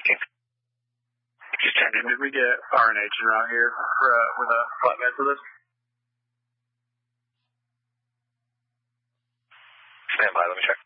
15. Did we get RNH around here with a flatbed for this? Stand by, let me check.